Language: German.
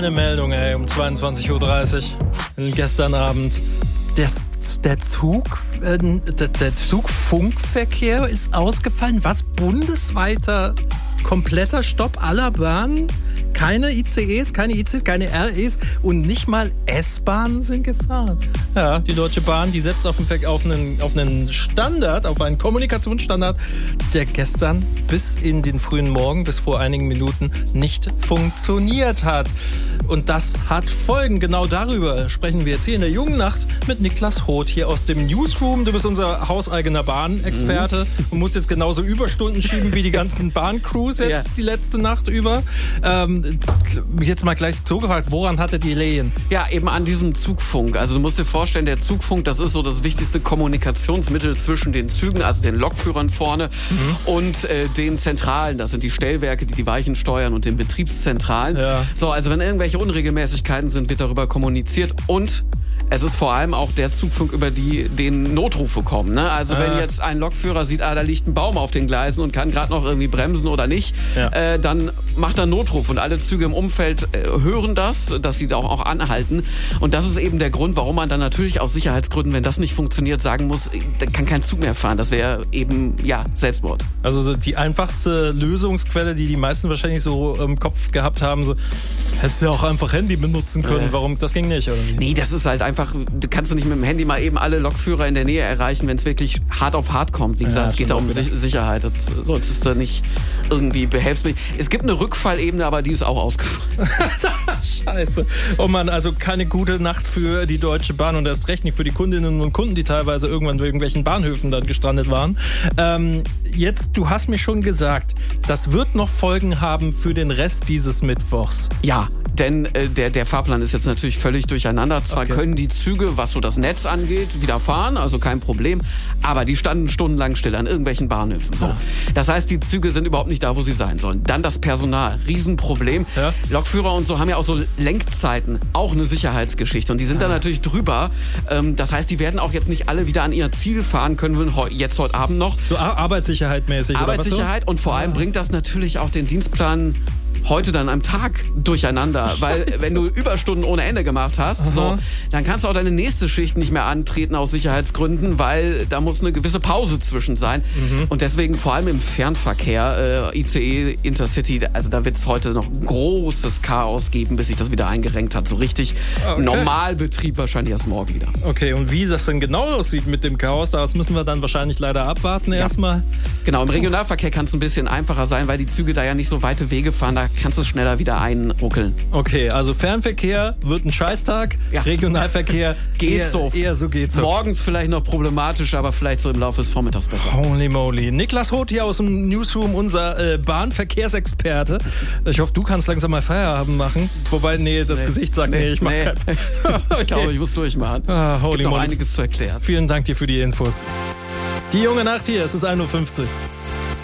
Eine Meldung, um 22:30 Uhr gestern Abend. Der Zugfunkverkehr ist ausgefallen. Was? Bundesweiter kompletter Stopp aller Bahnen? Keine ICEs, keine REs und nicht mal S-Bahnen sind gefahren. Ja, die Deutsche Bahn, die setzt auf einen Standard, auf einen Kommunikationsstandard, der gestern bis in den frühen Morgen, bis vor einigen Minuten nicht funktioniert hat. Und das hat Folgen. Genau darüber sprechen wir jetzt hier in der Jungen Nacht mit Niklas Hoth hier aus dem Newsroom. Du bist unser hauseigener Bahnexperte und musst jetzt genauso Überstunden schieben wie die ganzen Bahncrews jetzt die letzte Nacht über. Jetzt mal gleich zugefragt, woran hattet ihr Lehen? Ja, eben an diesem Zugfunk. Also du musst dir vorstellen, der Zugfunk, das ist so das wichtigste Kommunikationsmittel zwischen den Zügen, also den Lokführern vorne und den Zentralen. Das sind die Stellwerke, die Weichen steuern und den Betriebszentralen. Ja. So, also wenn irgendwelche Unregelmäßigkeiten sind, wird darüber kommuniziert und es ist vor allem auch der Zugfunk, über den Notrufe kommen. Ne? Also wenn jetzt ein Lokführer sieht, da liegt ein Baum auf den Gleisen und kann gerade noch irgendwie bremsen oder nicht, dann macht er einen Notruf und alle Züge im Umfeld hören das, dass sie da auch anhalten. Und das ist eben der Grund, warum man dann natürlich aus Sicherheitsgründen, wenn das nicht funktioniert, sagen muss, da kann kein Zug mehr fahren. Das wäre eben, Selbstmord. Also die einfachste Lösungsquelle, die meisten wahrscheinlich so im Kopf gehabt haben, so, hättest du ja auch einfach Handy benutzen können. Warum? Das ging nicht, oder wie? Nee, das ist halt einfach, du kannst nicht mit dem Handy mal eben alle Lokführer in der Nähe erreichen, wenn es wirklich hart auf hart kommt. Wie gesagt, es geht da um Sicherheit. Das solltest du nicht irgendwie behelfsmäßig. Es gibt eine Rückfallebene, aber die ist auch ausgefallen. Scheiße. Oh Mann, also keine gute Nacht für die Deutsche Bahn und erst recht nicht für die Kundinnen und Kunden, die teilweise irgendwann bei irgendwelchen Bahnhöfen dann gestrandet waren. Jetzt, du hast mir schon gesagt, das wird noch Folgen haben für den Rest dieses Mittwochs. Ja, denn der Fahrplan ist jetzt natürlich völlig durcheinander. Zwar können die Züge, was so das Netz angeht, wieder fahren, also kein Problem, aber die standen stundenlang still an irgendwelchen Bahnhöfen. So. Das heißt, die Züge sind überhaupt nicht da, wo sie sein sollen. Dann das Personal, Riesenproblem. Ja. Lokführer und so haben ja auch so Lenkzeiten, auch eine Sicherheitsgeschichte. Und die sind da natürlich drüber. Das heißt, die werden auch jetzt nicht alle wieder an ihr Ziel fahren können, heute Abend noch. So Arbeitssicherheit mäßig, Arbeitssicherheit, oder was so? Und vor allem bringt das natürlich auch den Dienstplan heute dann am Tag durcheinander, weil wenn du Überstunden ohne Ende gemacht hast, dann kannst du auch deine nächste Schicht nicht mehr antreten aus Sicherheitsgründen, weil da muss eine gewisse Pause zwischen sein. Und deswegen vor allem im Fernverkehr, ICE, Intercity, also da wird es heute noch großes Chaos geben, bis sich das wieder eingerenkt hat. So richtig Normalbetrieb wahrscheinlich erst morgen wieder. Okay, und wie das dann genau aussieht mit dem Chaos, das müssen wir dann wahrscheinlich leider abwarten erstmal. Genau, im Regionalverkehr kann es ein bisschen einfacher sein, weil die Züge da ja nicht so weite Wege fahren, da kannst du schneller wieder einruckeln. Okay, also Fernverkehr wird ein Scheißtag, Regionalverkehr eher so. Morgens vielleicht noch problematisch, aber vielleicht so im Laufe des Vormittags besser. Holy moly. Niklas Hoth hier aus dem Newsroom, unser Bahnverkehrsexperte. Ich hoffe, du kannst langsam mal Feierabend machen. Wobei, das Gesicht sagt, ich mach keinen. Ich glaube, ich muss durchmachen. Holy Gibt noch moly. einiges zu erklären. Vielen Dank dir für die Infos. Die Junge Nacht hier, es ist 1:50 Uhr.